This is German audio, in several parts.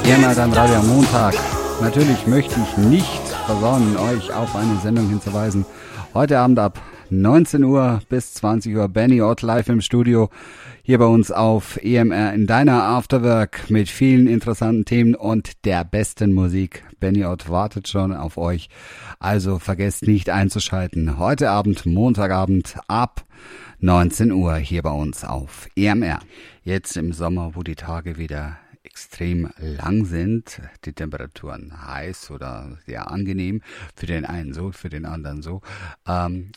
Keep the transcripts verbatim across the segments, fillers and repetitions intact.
E M R dann Radio am Montag. Natürlich möchte ich nicht versäumen, euch auf eine Sendung hinzuweisen. Heute Abend ab neunzehn Uhr bis zwanzig Uhr Benny Ott live im Studio. Hier bei uns auf E M R in deiner Afterwork mit vielen interessanten Themen und der besten Musik. Benny Ott wartet schon auf euch. Also vergesst nicht einzuschalten. Heute Abend, Montagabend ab neunzehn Uhr hier bei uns auf E M R. Jetzt im Sommer, wo die Tage wieder extrem lang sind, die Temperaturen heiß oder sehr angenehm, für den einen so, für den anderen so, ähm,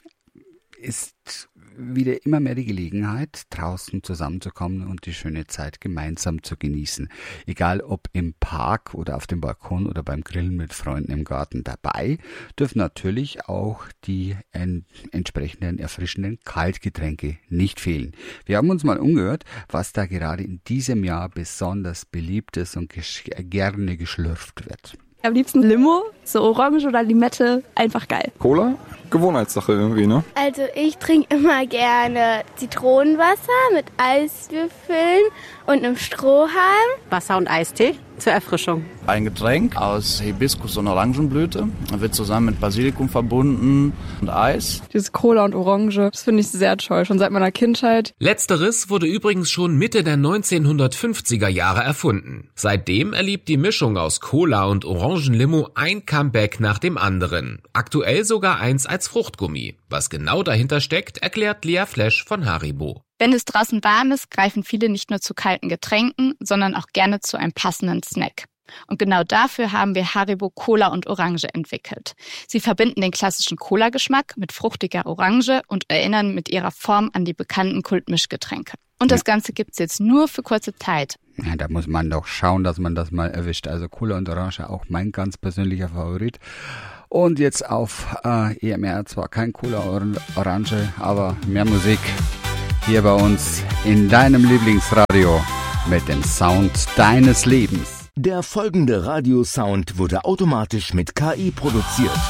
ist wieder immer mehr die Gelegenheit, draußen zusammenzukommen und die schöne Zeit gemeinsam zu genießen. Egal ob im Park oder auf dem Balkon oder beim Grillen mit Freunden im Garten. Dabei dürfen natürlich auch die en- entsprechenden erfrischenden Kaltgetränke nicht fehlen. Wir haben uns mal umgehört, was da gerade in diesem Jahr besonders beliebt ist und gesch- gerne geschlürft wird. Am liebsten Limo, so Orange oder Limette, einfach geil. Cola? Gewohnheitssache irgendwie, ne? Also ich trinke immer gerne Zitronenwasser mit Eiswürfeln und einem Strohhalm. Wasser und Eistee zur Erfrischung. Ein Getränk aus Hibiskus und Orangenblüte. Wird zusammen mit Basilikum verbunden und Eis. Dieses Cola und Orange, das finde ich sehr toll, schon seit meiner Kindheit. Letzteres wurde übrigens schon Mitte der neunzehnhundertfünfziger Jahre erfunden. Seitdem erlebt die Mischung aus Cola und Orangenlimo ein Comeback nach dem anderen. Aktuell sogar eins als Fruchtgummi. Was genau dahinter steckt, erklärt Lea Flesch von Haribo. Wenn es draußen warm ist, greifen viele nicht nur zu kalten Getränken, sondern auch gerne zu einem passenden Snack. Und genau dafür haben wir Haribo Cola und Orange entwickelt. Sie verbinden den klassischen Cola-Geschmack mit fruchtiger Orange und erinnern mit ihrer Form an die bekannten Kultmischgetränke. Und das Ganze gibt's jetzt nur für kurze Zeit. Ja, da muss man doch schauen, dass man das mal erwischt. Also Cola und Orange auch mein ganz persönlicher Favorit. Und jetzt auf äh, E M R zwar kein Cola und Orange, aber mehr Musik hier bei uns in deinem Lieblingsradio mit dem Sound deines Lebens. Der folgende Radiosound wurde automatisch mit K I produziert.